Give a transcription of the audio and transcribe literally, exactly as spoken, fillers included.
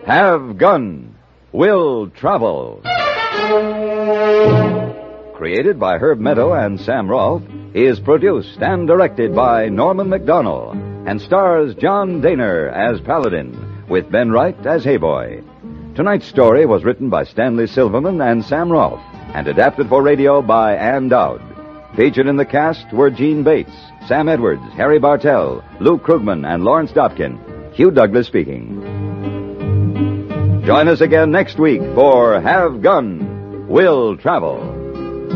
Have Gun, Will Travel. Created by Herb Meadow and Sam Rolfe, is produced and directed by Norman MacDonnell and stars John Daner as Paladin, with Ben Wright as Hayboy. Tonight's story was written by Stanley Silverman and Sam Rolfe and adapted for radio by Ann Dowd. Featured in the cast were Gene Bates, Sam Edwards, Harry Bartell, Lou Krugman, and Lawrence Dobkin. Hugh Douglas speaking. Join us again next week for Have Gun, Will Travel.